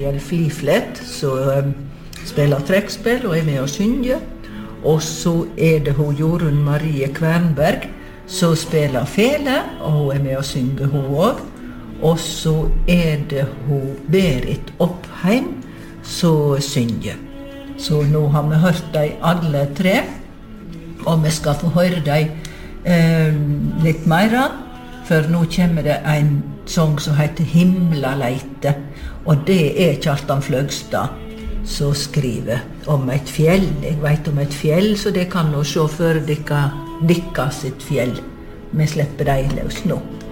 Bjørn Fliflet, som spiller trekkspill og med å synge. Og så det hun Jorunn Marie Kvernberg, som spiller fele, og hun med å synge hun også. Og så det hun Berit Oppheim, som synger. Så nå har vi hørt dem alle tre, og vi skal få høre dem litt mer, for nå kommer det en sang som heter Himlaleite, og det Kjartan Fløgstad som skriver om et fjell. Jeg vet om et fjell, så det kan nå se for dere sitt fjell. Vi slipper dem løs nå.